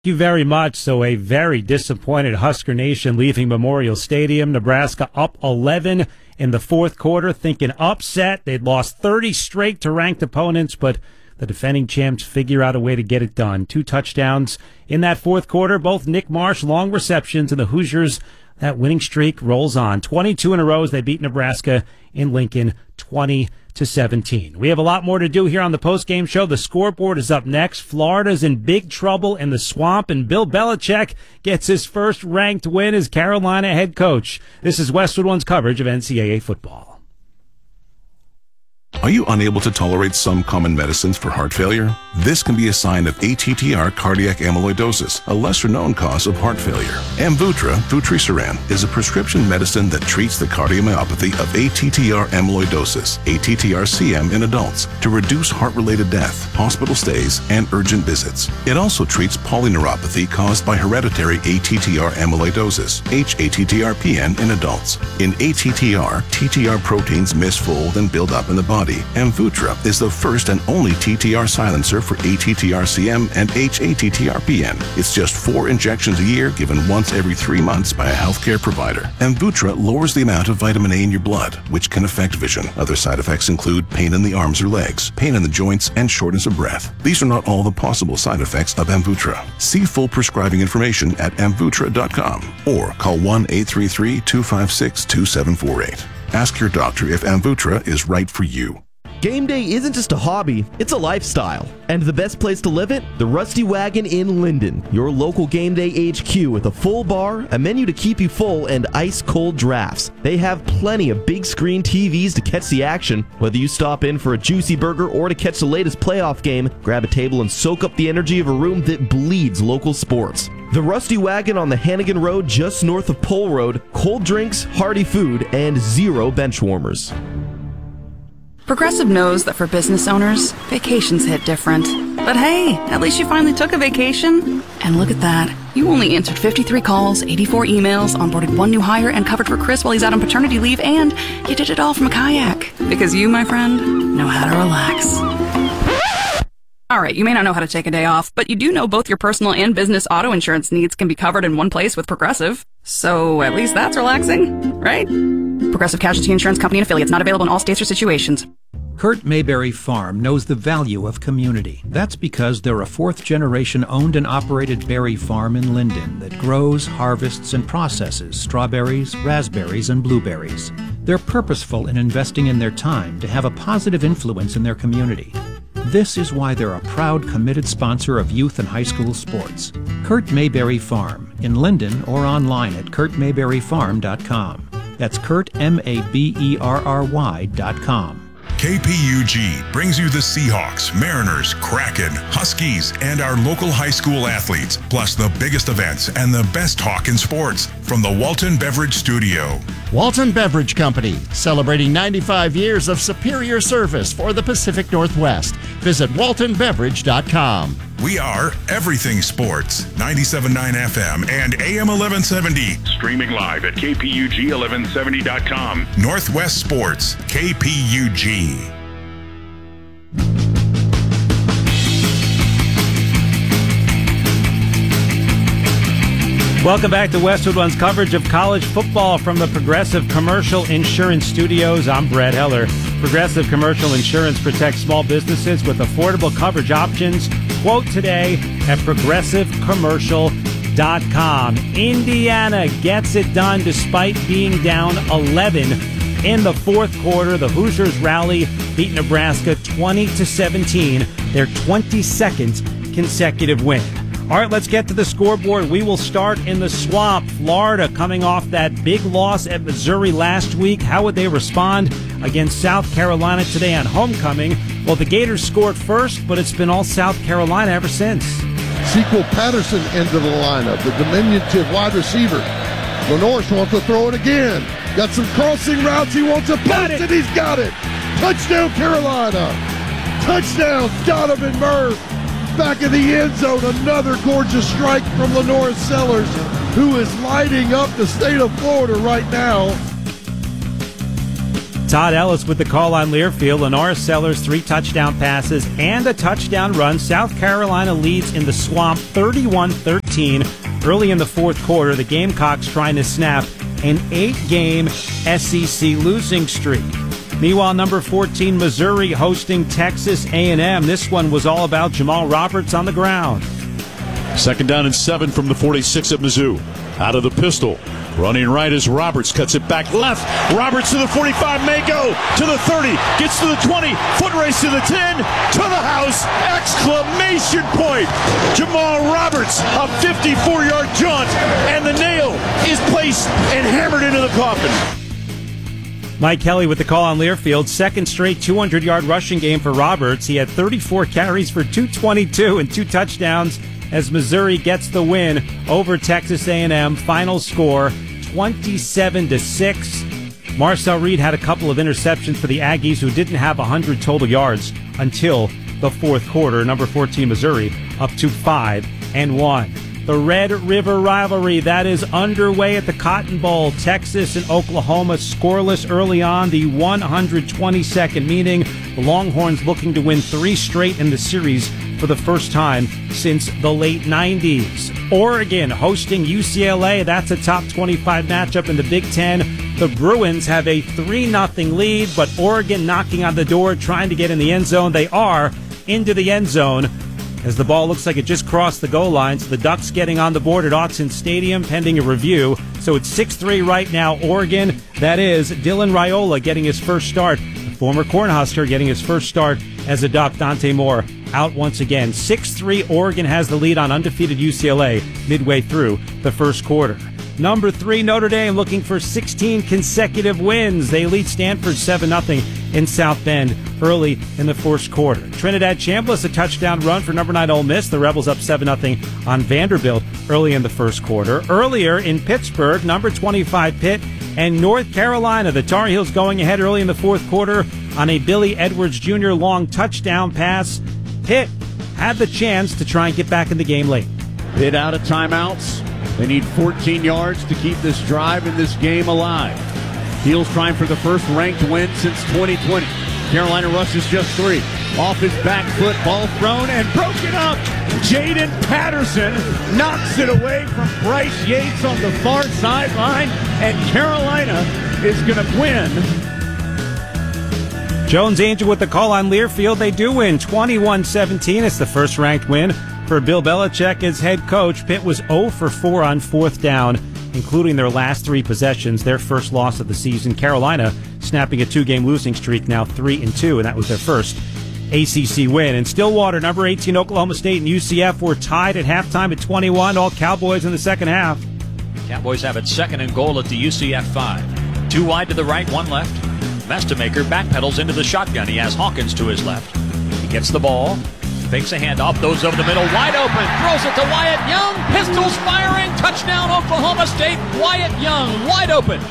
Thank you very much. So a very disappointed Husker Nation leaving Memorial Stadium. Nebraska up 11 in the fourth quarter, thinking upset. They'd lost 30 straight to ranked opponents, but the defending champs figure out a way to get it done. 2 touchdowns in that fourth quarter, both Nick Marsh, long receptions, and the Hoosiers, that winning streak rolls on. 22 in a row as they beat Nebraska in Lincoln 20-17. We have a lot more to do here on the postgame show. The scoreboard is up next. Florida's in big trouble in the swamp, and Bill Belichick gets his first ranked win as Carolina head coach. This is Westwood One's coverage of NCAA football. Are you unable to tolerate some common medicines for heart failure? This can be a sign of ATTR cardiac amyloidosis, a lesser-known cause of heart failure. Amvuttra, vutrisiran, is a prescription medicine that treats the cardiomyopathy of ATTR amyloidosis, ATTR-CM in adults, to reduce heart-related death, hospital stays, and urgent visits. It also treats polyneuropathy caused by hereditary ATTR amyloidosis, hATTR-PN in adults. In ATTR, TTR proteins misfold and build up in the body. Amvuttra is the first and only TTR silencer for ATTR-CM and hATTR-PN. It's just 4 injections a year given once every 3 months by a healthcare provider. Amvuttra lowers the amount of vitamin A in your blood, which can affect vision. Other side effects include pain in the arms or legs, pain in the joints, and shortness of breath. These are not all the possible side effects of Amvuttra. See full prescribing information at amvuttra.com or call 1-833-256-2748. Ask your doctor if Amvuttra is right for you. Game day isn't just a hobby, it's a lifestyle. And the best place to live it? The Rusty Wagon in Linden, your local game day HQ with a full bar, a menu to keep you full, and ice-cold drafts. They have plenty of big screen TVs to catch the action. Whether you stop in for a juicy burger or to catch the latest playoff game, grab a table and soak up the energy of a room that bleeds local sports. The Rusty Wagon on the Hannigan Road just north of Pole Road, cold drinks, hearty food, and 0 bench warmers. Progressive knows that for business owners, vacations hit different. But hey, at least you finally took a vacation. And look at that. You only answered 53 calls, 84 emails, onboarded 1 new hire, and covered for Chris while he's out on paternity leave, and you did it all from a kayak. Because you, my friend, know how to relax. All right, you may not know how to take a day off, but you do know both your personal and business auto insurance needs can be covered in one place with Progressive. So at least that's relaxing, right? Progressive Casualty Insurance Company and Affiliates, not available in all states or situations. Kurt Mayberry Farm knows the value of community. That's because they're a 4th-generation owned and operated berry farm in Linden that grows, harvests, and processes strawberries, raspberries, and blueberries. They're purposeful in investing in their time to have a positive influence in their community. This is why they're a proud, committed sponsor of youth and high school sports. Kurt Mayberry Farm, in Linden or online at kurtmayberryfarm.com. That's KurtMaberry.com. KPUG brings you the Seahawks, Mariners, Kraken, Huskies, and our local high school athletes, plus the biggest events and the best talk in sports from the Walton Beverage Studio. Walton Beverage Company, celebrating 95 years of superior service for the Pacific Northwest. Visit waltonbeverage.com. We are Everything Sports, 97.9 FM and AM 1170. Streaming live at KPUG1170.com. Northwest Sports, KPUG. Welcome back to Westwood One's coverage of college football from the Progressive Commercial Insurance Studios. I'm Brad Heller. Progressive Commercial Insurance protects small businesses with affordable coverage options. Quote today at progressivecommercial.com. Indiana gets it done despite being down 11 in the fourth quarter. The Hoosiers rally, beat Nebraska 20-17, their 22nd consecutive win. All right, let's get to the scoreboard. We will start in the swamp. Florida coming off that big loss at Missouri last week. How would they respond against South Carolina today on homecoming? Well, the Gators scored first, but it's been all South Carolina ever since. Sequel Patterson into the lineup, the diminutive wide receiver. Lenorse wants to throw it again. Got some crossing routes. He wants to post it. He's got it. Touchdown, Carolina. Touchdown, Donovan Murph. Back in the end zone, another gorgeous strike from Lenora Sellers, who is lighting up the state of Florida right now. Todd Ellis with the call on Learfield. Lenora Sellers, 3 touchdown passes and a touchdown run. South Carolina leads in the Swamp 31-13 early in the fourth quarter. The Gamecocks trying to snap an 8-game SEC losing streak. Meanwhile, number 14, Missouri hosting Texas A&M. This one was all about Jamal Roberts on the ground. 2nd down and 7 from the 46 at Mizzou. Out of the pistol. Running right as Roberts cuts it back left. Roberts to the 45, may go to the 30, gets to the 20, foot race to the 10, to the house, exclamation point. Jamal Roberts, a 54-yard jaunt, and the nail is placed and hammered into the coffin. Mike Kelly with the call on Learfield. 2nd straight 200-yard rushing game for Roberts. He had 34 carries for 222 and 2 touchdowns as Missouri gets the win over Texas A&M. Final score, 27-6. Marcel Reed had a couple of interceptions for the Aggies, who didn't have 100 total yards until the fourth quarter. Number 14, Missouri, up to 5-1. The Red River rivalry, that is underway at the Cotton Bowl. Texas and Oklahoma scoreless early on, the 122nd meeting. The Longhorns looking to win 3 straight in the series for the first time since the late 90s. Oregon hosting UCLA. That's a top 25 matchup in the Big Ten. The Bruins have a 3-0 lead, but Oregon knocking on the door, trying to get in the end zone. They are into the end zone as the ball looks like it just crossed the goal line. So the Ducks getting on the board at Autzen Stadium pending a review. So it's 6-3 right now, Oregon. That is Dylan Raiola getting his first start. The former Cornhusker getting his first start as a Duck. Dante Moore out once again. 6-3, Oregon has the lead on undefeated UCLA midway through the first quarter. Number 3, Notre Dame looking for 16 consecutive wins. They lead Stanford 7-0 in South Bend early in the first quarter. Trinidad Chambliss, a touchdown run for number 9 Ole Miss. The Rebels up 7-0 on Vanderbilt early in the first quarter. Earlier in Pittsburgh, number 25 Pitt and North Carolina. The Tar Heels going ahead early in the fourth quarter on a Billy Edwards Jr. long touchdown pass. Pitt had the chance to try and get back in the game late. Pitt out of timeouts. They need 14 yards to keep this drive and this game alive. Heels trying for the first ranked win since 2020. Carolina rushes just 3. Off his back foot, ball thrown and broken up. Jaden Patterson knocks it away from Bryce Yates on the far sideline, and Carolina is going to win. Jones Angel with the call on Learfield. They do win 21-17. It's the first ranked win for Bill Belichick as head coach. Pitt was 0 for 4 on 4th down, including their last 3 possessions, their first loss of the season. Carolina snapping a 2-game losing streak, now 3-2, and that was their first ACC win. In Stillwater, number 18 Oklahoma State and UCF were tied at halftime at 21, all Cowboys in the second half. Cowboys have it 2nd and goal at the UCF 5. 2 wide to the right, 1 left. Mestemaker backpedals into the shotgun. He has Hawkins to his left. He gets the ball, fakes a handoff, throws over the middle, wide open, throws it to Wyatt Young, pistols firing, touchdown Oklahoma State, Wyatt Young, wide open.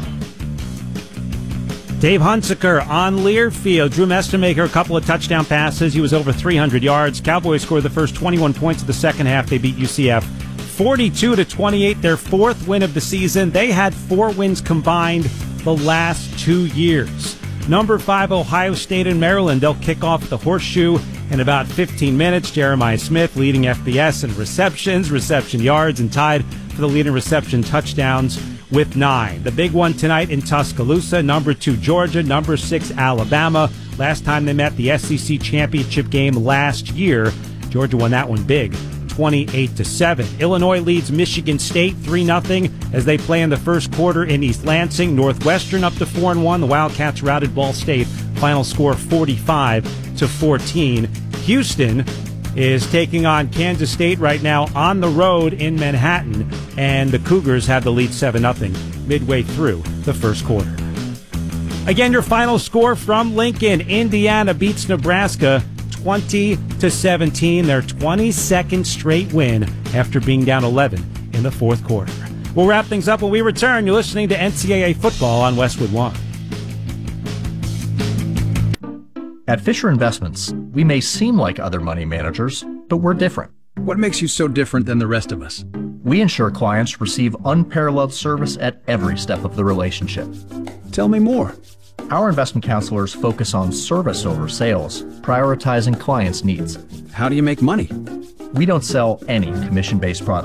Dave Hunsaker on Learfield. Drew Mestemaker, a couple of touchdown passes. He was over 300 yards. Cowboys scored the first 21 points of the second half. They beat UCF 42-28, their 4th win of the season. They had 4 wins combined the last 2 years. Number 5, Ohio State and Maryland. They'll kick off the Horseshoe in about 15 minutes. Jeremiah Smith leading FBS in receptions, reception yards, and tied for the lead in reception touchdowns with 9. The big one tonight in Tuscaloosa, number 2 Georgia, number 6 Alabama. Last time they met, the SEC championship game last year. Georgia won that one big, 28-7. Illinois leads Michigan State 3-0 as they play in the first quarter in East Lansing. Northwestern up to 4-1. The Wildcats routed Ball State. Final score 45-14. Houston is taking on Kansas State right now on the road in Manhattan, and the Cougars have the lead 7-0 midway through the first quarter. Again, your final score from Lincoln. Indiana beats Nebraska 20-17, their 22nd straight win after being down 11 in the fourth quarter. We'll wrap things up when we return. You're listening to NCAA Football on Westwood One. At Fisher Investments, we may seem like other money managers, but we're different. What makes you so different than the rest of us? We ensure clients receive unparalleled service at every step of the relationship. Tell me more. Our investment counselors focus on service over sales, prioritizing clients' needs. How do you make money? We don't sell any commission-based products.